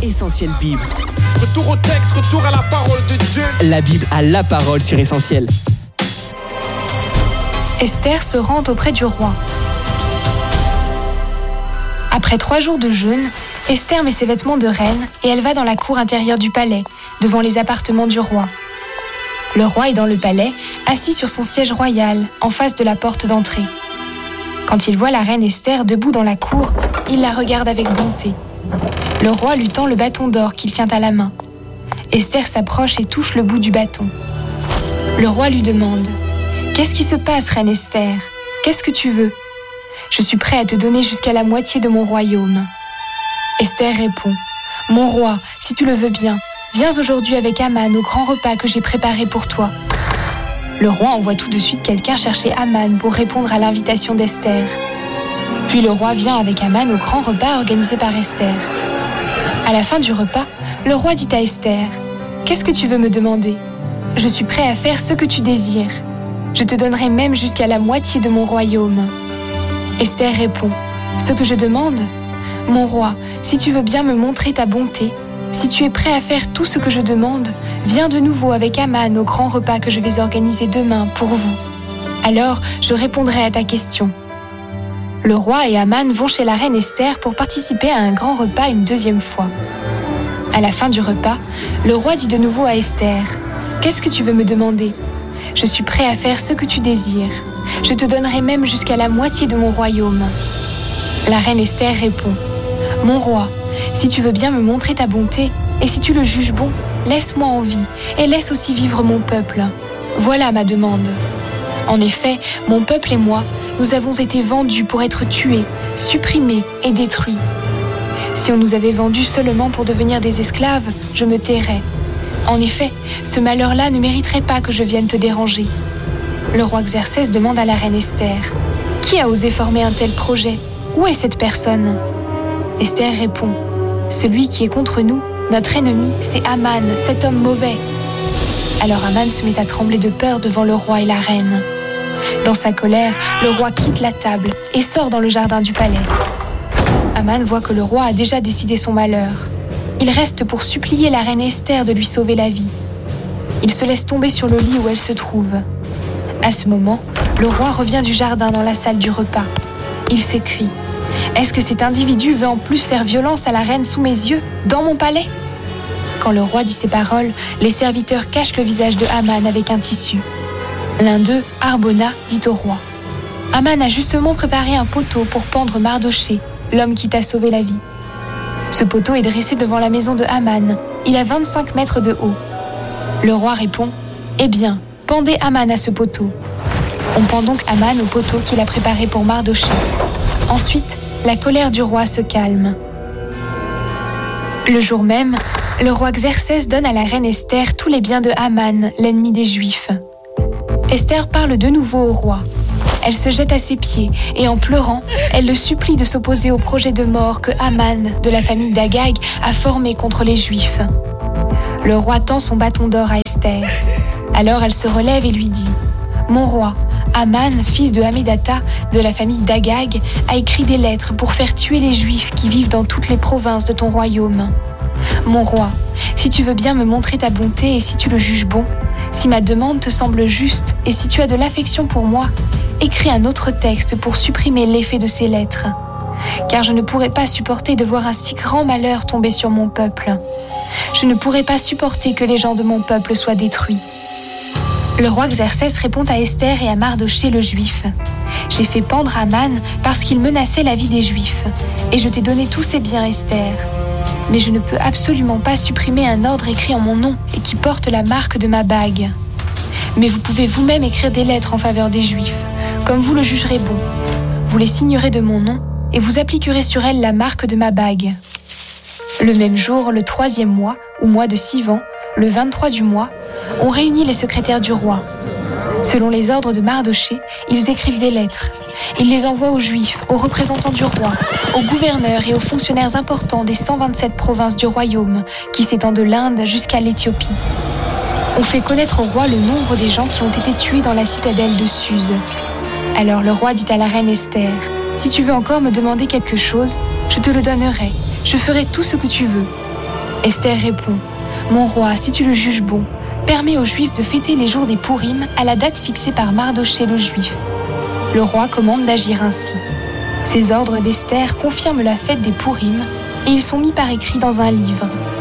Essentiel Bible. Retour au texte, retour à la parole de Dieu. La Bible a la parole sur Essentiel. Esther se rend auprès du roi. Après 3 jours de jeûne, Esther met ses vêtements de reine et elle va dans la cour intérieure du palais, devant les appartements du roi. Le roi est dans le palais, assis sur son siège royal, en face de la porte d'entrée. Quand il voit la reine Esther debout dans la cour, il la regarde avec bonté. Le roi lui tend le bâton d'or qu'il tient à la main. Esther s'approche et touche le bout du bâton. Le roi lui demande « Qu'est-ce qui se passe, reine Esther ? Qu'est-ce que tu veux ? Je suis prêt à te donner jusqu'à la moitié de mon royaume. » Esther répond « Mon roi, si tu le veux bien, viens aujourd'hui avec Aman au grand repas que j'ai préparé pour toi. » Le roi envoie tout de suite quelqu'un chercher Aman pour répondre à l'invitation d'Esther. Puis le roi vient avec Aman au grand repas organisé par Esther. À la fin du repas, le roi dit à Esther « Qu'est-ce que tu veux me demander ? Je suis prêt à faire ce que tu désires. Je te donnerai même jusqu'à la moitié de mon royaume. » Esther répond « Ce que je demande ? Mon roi, si tu veux bien me montrer ta bonté, si tu es prêt à faire tout ce que je demande, viens de nouveau avec Aman au grand repas que je vais organiser demain pour vous. Alors, je répondrai à ta question. » Le roi et Aman vont chez la reine Esther pour participer à un grand repas une deuxième fois. À la fin du repas, le roi dit de nouveau à Esther « Qu'est-ce que tu veux me demander ? Je suis prêt à faire ce que tu désires. Je te donnerai même jusqu'à la moitié de mon royaume. » La reine Esther répond « Mon roi, si tu veux bien me montrer ta bonté, et si tu le juges bon, laisse-moi en vie, et laisse aussi vivre mon peuple. Voilà ma demande. En effet, mon peuple et moi, nous avons été vendus pour être tués, supprimés et détruits. Si on nous avait vendus seulement pour devenir des esclaves, je me tairais. En effet, ce malheur-là ne mériterait pas que je vienne te déranger. » Le roi Xerxès demande à la reine Esther « Qui a osé former un tel projet ? Où est cette personne ?» Esther répond « Celui qui est contre nous, notre ennemi, c'est Aman, cet homme mauvais. » Alors Aman se met à trembler de peur devant le roi et la reine. Dans sa colère, le roi quitte la table et sort dans le jardin du palais. Aman voit que le roi a déjà décidé son malheur. Il reste pour supplier la reine Esther de lui sauver la vie. Il se laisse tomber sur le lit où elle se trouve. À ce moment, le roi revient du jardin dans la salle du repas. Il s'écrie « Est-ce que cet individu veut en plus faire violence à la reine sous mes yeux, dans mon palais ?» Quand le roi dit ces paroles, les serviteurs cachent le visage de Aman avec un tissu. L'un d'eux, Harbona, dit au roi « Aman a justement préparé un poteau pour pendre Mardochée, l'homme qui t'a sauvé la vie. Ce poteau est dressé devant la maison de Aman. Il a 25 mètres de haut. » Le roi répond « Eh bien, pendez Aman à ce poteau. » On pend donc Aman au poteau qu'il a préparé pour Mardochée. Ensuite, la colère du roi se calme. Le jour même, le roi Xerxès donne à la reine Esther tous les biens de Aman, l'ennemi des Juifs. Esther parle de nouveau au roi. Elle se jette à ses pieds et en pleurant, elle le supplie de s'opposer au projet de mort que Aman, de la famille d'Agag, a formé contre les Juifs. Le roi tend son bâton d'or à Esther. Alors elle se relève et lui dit « Mon roi, Aman, fils de Hammédatha, de la famille d'Agag, a écrit des lettres pour faire tuer les Juifs qui vivent dans toutes les provinces de ton royaume. Mon roi, si tu veux bien me montrer ta bonté et si tu le juges bon, si ma demande te semble juste et si tu as de l'affection pour moi, écris un autre texte pour supprimer l'effet de ces lettres. Car je ne pourrais pas supporter de voir un si grand malheur tomber sur mon peuple. Je ne pourrais pas supporter que les gens de mon peuple soient détruits. » Le roi Xerxès répond à Esther et à Mardochée le juif. « J'ai fait pendre Aman parce qu'il menaçait la vie des Juifs, et je t'ai donné tous ces biens, Esther. Mais je ne peux absolument pas supprimer un ordre écrit en mon nom et qui porte la marque de ma bague. Mais vous pouvez vous-même écrire des lettres en faveur des Juifs, comme vous le jugerez bon. Vous les signerez de mon nom et vous appliquerez sur elles la marque de ma bague. » Le même jour, le 3e mois, ou mois de Sivan, le 23 du mois, on réunit les secrétaires du roi. Selon les ordres de Mardochée, ils écrivent des lettres. Ils les envoient aux Juifs, aux représentants du roi, aux gouverneurs et aux fonctionnaires importants des 127 provinces du royaume, qui s'étendent de l'Inde jusqu'à l'Éthiopie. On fait connaître au roi le nombre des gens qui ont été tués dans la citadelle de Suse. Alors le roi dit à la reine Esther, « Si tu veux encore me demander quelque chose, je te le donnerai. Je ferai tout ce que tu veux. » Esther répond : Mon roi, si tu le juges bon, permets aux Juifs de fêter les jours des Pourim à la date fixée par Mardochée le Juif. Le roi commande d'agir ainsi. Ces ordres d'Esther confirment la fête des Pourim et ils sont mis par écrit dans un livre.